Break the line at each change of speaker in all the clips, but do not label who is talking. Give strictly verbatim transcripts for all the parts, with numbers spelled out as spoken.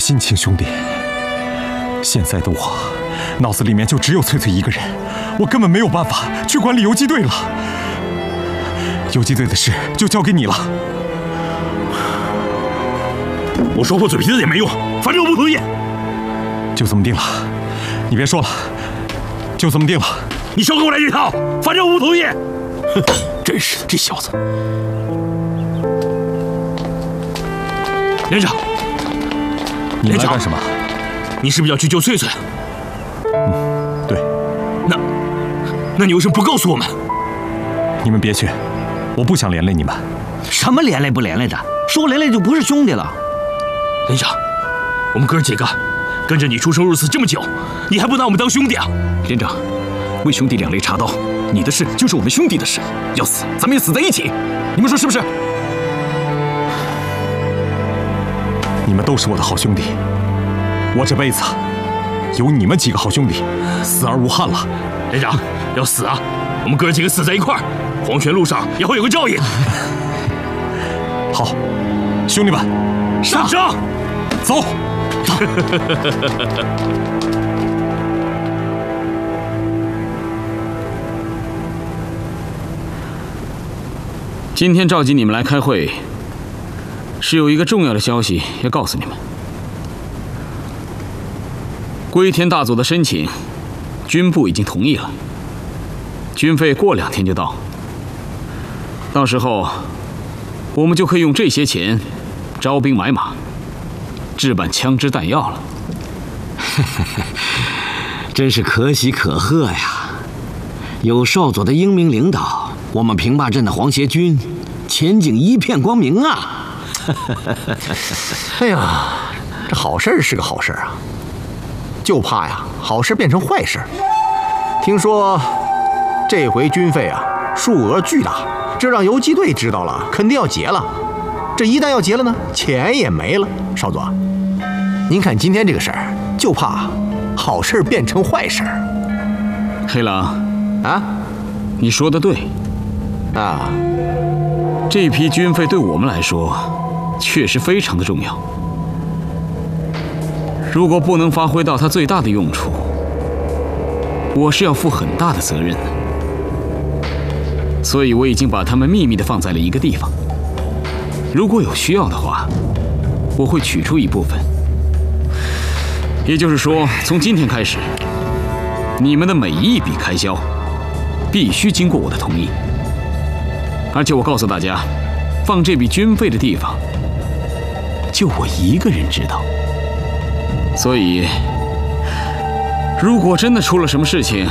心情，兄弟。现在的我，脑子里面就只有翠翠一个人，我根本没有办法去管理游击队了。游击队的事就交给你了。
我说破嘴皮子也没用，反正我不同意。
就这么定了，你别说了，就这么定了。
你少跟我来这套，反正我不同意。哼，真是的，这小子。连长，
你来干什么？
你是不是要去救翠翠？
嗯，对。
那，那你为什么不告诉我们？
你们别去，我不想连累你们。
什么连累不连累的？说连累就不是兄弟了。
连长，我们哥儿几个跟着你出生入死这么久，你还不拿我们当兄弟啊？
连长，为兄弟两肋插刀，你的事就是我们兄弟的事，要死咱们也死在一起，你们说是不是？
你们都是我的好兄弟，我这辈子有你们几个好兄弟，死而无憾了。
连长，要死啊！我们哥儿几个死在一块儿，黄泉路上也会有个照应。
好，兄弟们，
上上，
走。
今天召集你们来开会，是有一个重要的消息要告诉你们。归田大佐的申请，军部已经同意了，军费过两天就到，到时候我们就可以用这些钱招兵买马，置办枪支弹药了。
真是可喜可贺呀！有少佐的英明领导，我们平坝镇的皇协军前景一片光明啊！
哎呀，这好事是个好事啊，就怕呀好事变成坏事。听说这回军费啊数额巨大，这让游击队知道了，肯定要结了。这一旦要结了呢，钱也没了。少佐，您看今天这个事儿，就怕好事变成坏事。
黑狼
啊，
你说的对
啊，
这批军费对我们来说确实非常的重要。如果不能发挥到它最大的用处，我是要负很大的责任的。所以我已经把它们秘密地放在了一个地方。如果有需要的话，我会取出一部分。也就是说，从今天开始，你们的每一笔开销必须经过我的同意。而且我告诉大家，放这笔军费的地方，就我一个人知道。所以，如果真的出了什么事情，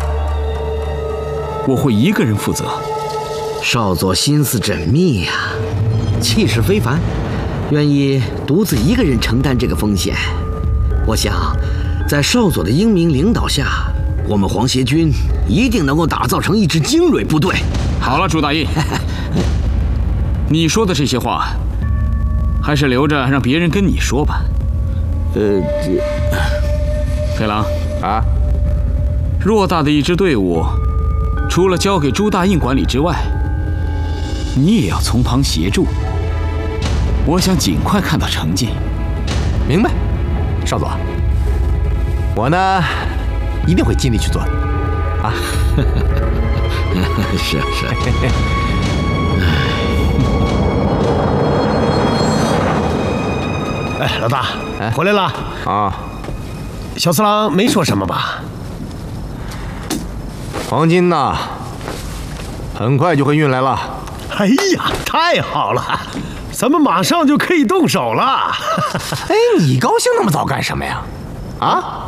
我会一个人负责。
少佐心思缜密呀、啊，气势非凡，愿意独自一个人承担这个风险。我想，在少佐的英明领导下，我们皇协军一定能够打造成一支精锐部队。
好了，朱大义，你说的这些话，还是留着让别人跟你说吧。
呃，这
黑狼
啊，
偌大的一支队伍，除了交给朱大印管理之外，你也要从旁协助。我想尽快看到成绩。
明白，少佐，我呢一定会尽力去做的。啊，
是是。
哎，老大，哎，回来了
啊！
小次郎没说什么吧？
黄金呐，很快就会运来了。
哎呀，太好了，咱们马上就可以动手了。
哎，你高兴那么早干什么呀？啊？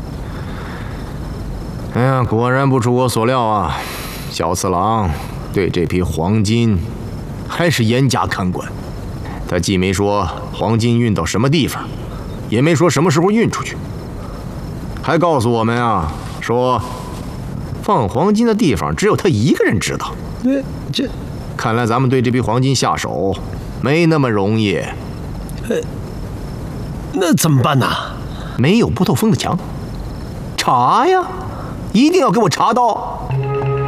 哎呀，果然不出我所料啊！小次郎对这批黄金还是严加看管。他既没说黄金运到什么地方，也没说什么时候运出去，还告诉我们啊，说放黄金的地方只有他一个人知道。
这这，
看来咱们对这批黄金下手没那么容易。
呃，那怎么办呢？
没有不透风的墙，查呀，一定要给我查到。